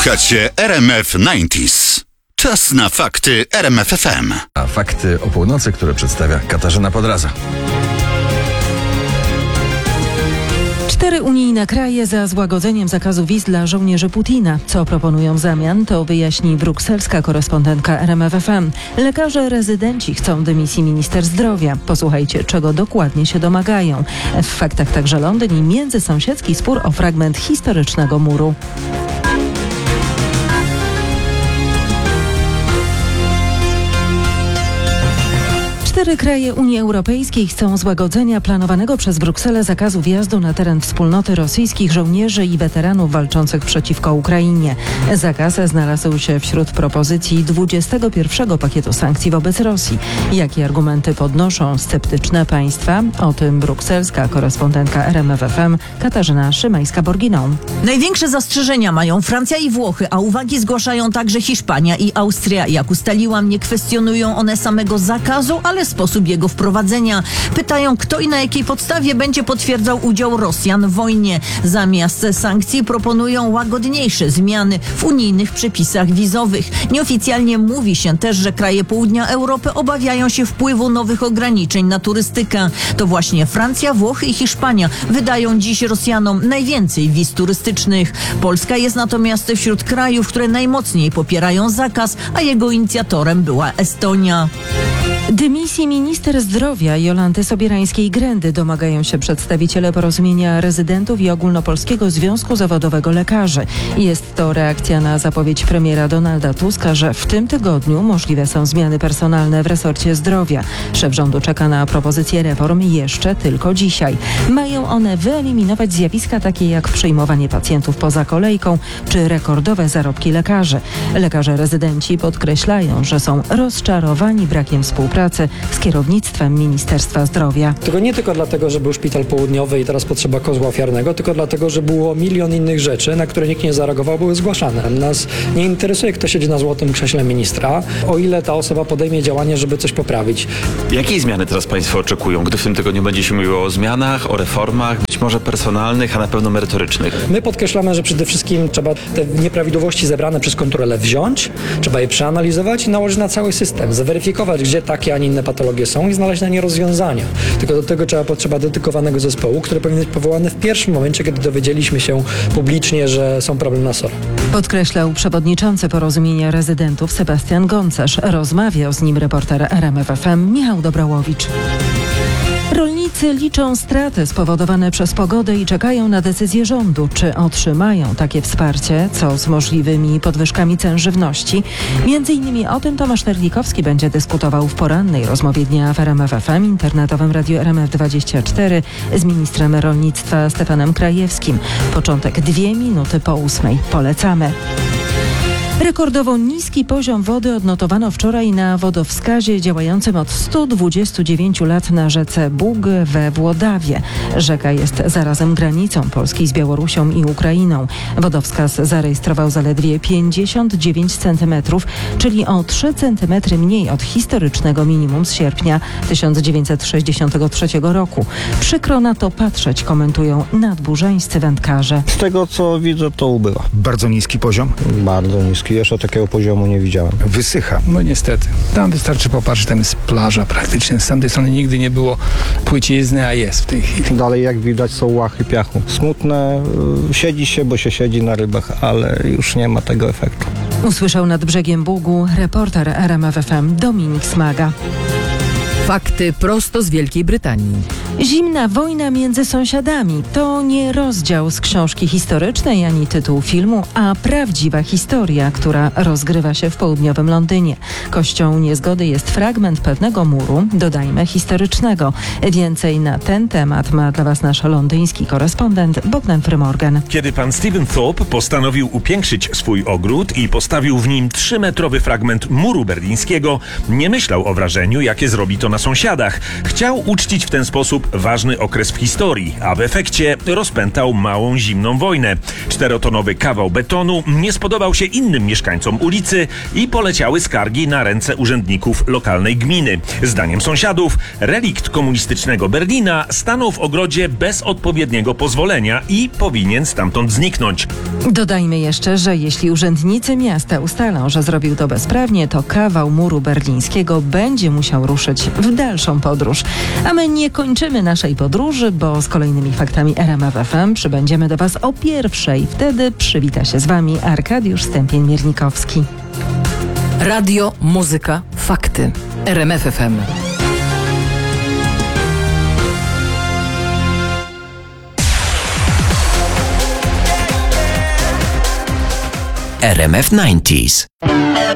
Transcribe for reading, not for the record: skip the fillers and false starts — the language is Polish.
Słuchacie RMF 90s. Czas na fakty RMF FM. A fakty o północy, które przedstawia Katarzyna Podraza. 4 unijne kraje za złagodzeniem zakazu wiz dla żołnierzy Putina. Co proponują w zamian, to wyjaśni brukselska korespondentka RMF FM. Lekarze rezydenci chcą dymisji minister zdrowia. Posłuchajcie, czego dokładnie się domagają. W faktach także Londyn i międzysąsiedzki spór o fragment historycznego muru. 4 kraje Unii Europejskiej chcą złagodzenia planowanego przez Brukselę zakazu wjazdu na teren wspólnoty rosyjskich żołnierzy i weteranów walczących przeciwko Ukrainie. Zakaz znalazł się wśród propozycji 21 pakietu sankcji wobec Rosji. Jakie argumenty podnoszą sceptyczne państwa? O tym brukselska korespondentka RMF FM Katarzyna Szymańska-Borginą. Największe zastrzeżenia mają Francja i Włochy, a uwagi zgłaszają także Hiszpania i Austria. Jak ustaliłam, nie kwestionują one samego zakazu, ale sposób jego wprowadzenia. Pytają, kto i na jakiej podstawie będzie potwierdzał udział Rosjan w wojnie. Zamiast sankcji proponują łagodniejsze zmiany w unijnych przepisach wizowych. Nieoficjalnie mówi się też, że kraje południa Europy obawiają się wpływu nowych ograniczeń na turystykę. To właśnie Francja, Włochy i Hiszpania wydają dziś Rosjanom najwięcej wiz turystycznych. Polska jest natomiast wśród krajów, które najmocniej popierają zakaz, a jego inicjatorem była Estonia. Dymisji minister zdrowia Jolanty Sobierańskiej-Grędy domagają się przedstawiciele Porozumienia Rezydentów i Ogólnopolskiego Związku Zawodowego Lekarzy. Jest to reakcja na zapowiedź premiera Donalda Tuska, że w tym tygodniu możliwe są zmiany personalne w resorcie zdrowia. Szef rządu czeka na propozycje reform jeszcze tylko dzisiaj. Mają one wyeliminować zjawiska takie jak przyjmowanie pacjentów poza kolejką czy rekordowe zarobki lekarzy. Lekarze rezydenci podkreślają, że są rozczarowani brakiem współpracy z kierownictwem Ministerstwa Zdrowia. Tylko nie tylko dlatego, że był szpital południowy i teraz potrzeba kozła ofiarnego, tylko dlatego, że było milion innych rzeczy, na które nikt nie zareagował, były zgłaszane. Nas nie interesuje, kto siedzi na złotym krześle ministra, o ile ta osoba podejmie działanie, żeby coś poprawić. Jakiej zmiany teraz państwo oczekują, gdy w tym tygodniu będzie się mówiło o zmianach, o reformach, być może personalnych, a na pewno merytorycznych? My podkreślamy, że przede wszystkim trzeba te nieprawidłowości zebrane przez kontrolę wziąć, trzeba je przeanalizować i nałożyć na cały system, zweryfikować, gdzie takie, a nie inne patologie są i znaleźć na nie rozwiązania. Tylko do tego potrzeba dedykowanego zespołu, który powinien być powołany w pierwszym momencie, kiedy dowiedzieliśmy się publicznie, że są problemy na SOR. Podkreślał przewodniczący Porozumienia Rezydentów Sebastian Goncerz. Rozmawiał z nim reporter RMF FM Michał Dobrałowicz. Rolnicy liczą straty spowodowane przez pogodę i czekają na decyzję rządu, czy otrzymają takie wsparcie, co z możliwymi podwyżkami cen żywności. Między innymi o tym Tomasz Terlikowski będzie dyskutował w porannej rozmowie dnia w RMF FM, internetowym radiu RMF24 z ministrem rolnictwa Stefanem Krajewskim. Początek 2 minuty po 8. Polecamy. Rekordowo niski poziom wody odnotowano wczoraj na wodowskazie działającym od 129 lat na rzece Bug we Włodawie. Rzeka jest zarazem granicą Polski z Białorusią i Ukrainą. Wodowskaz zarejestrował zaledwie 59 cm, czyli o 3 cm mniej od historycznego minimum z sierpnia 1963 roku. Przykro na to patrzeć, komentują nadburzańscy wędkarze. Z tego co widzę, to ubywa. Bardzo niski poziom? Bardzo niski. Jeszcze takiego poziomu nie widziałem. Wysycha. No niestety. Tam wystarczy popatrzeć, tam jest plaża praktycznie. Z tamtej strony nigdy nie było płycizny, a jest w tej chwili. Dalej jak widać są łachy piachu. Smutne, siedzi się, bo się siedzi na rybach, ale już nie ma tego efektu. Usłyszał nad brzegiem Bugu reporter RMF FM Dominik Smaga. Fakty prosto z Wielkiej Brytanii. Zimna wojna między sąsiadami to nie rozdział z książki historycznej ani tytuł filmu, a prawdziwa historia, która rozgrywa się w południowym Londynie. Kością niezgody jest fragment pewnego muru, dodajmy historycznego. Więcej na ten temat ma dla Was nasz londyński korespondent Bogdan Frymorgan. Kiedy pan Stephen Thorpe postanowił upiększyć swój ogród i postawił w nim 3-metrowy fragment muru berlińskiego, nie myślał o wrażeniu, jakie zrobi to na na sąsiadach. Chciał uczcić w ten sposób ważny okres w historii, a w efekcie rozpętał małą zimną wojnę. 4-tonowy kawał betonu nie spodobał się innym mieszkańcom ulicy i poleciały skargi na ręce urzędników lokalnej gminy. Zdaniem sąsiadów relikt komunistycznego Berlina stanął w ogrodzie bez odpowiedniego pozwolenia i powinien stamtąd zniknąć. Dodajmy jeszcze, że jeśli urzędnicy miasta ustalą, że zrobił to bezprawnie, to kawał muru berlińskiego będzie musiał ruszyć w dalszą podróż. A my nie kończymy naszej podróży, bo z kolejnymi faktami RMF FM przybędziemy do Was o 1:00. Wtedy przywita się z Wami Arkadiusz Stępień-Miernikowski. Radio, muzyka, fakty. RMF FM. RMF 90s.